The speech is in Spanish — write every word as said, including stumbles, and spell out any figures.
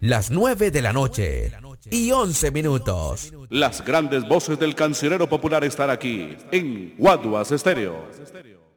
las nueve de la noche y once minutos. Las grandes voces del cancionero popular están aquí en Guaduas Estéreo.